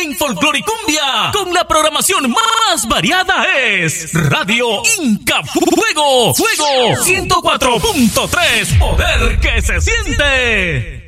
en folclore y cumbia, con la programación más variada es Radio Inca Fuego, 104.3, poder que se siente.